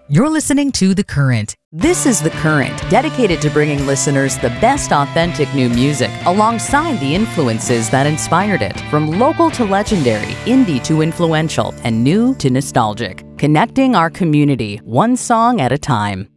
You're listening to The Current. This is The Current, dedicated to bringing listeners the best authentic new music alongside the influences that inspired it. From local to legendary, indie to influential, and new to nostalgic. Connecting our community, one song at a time.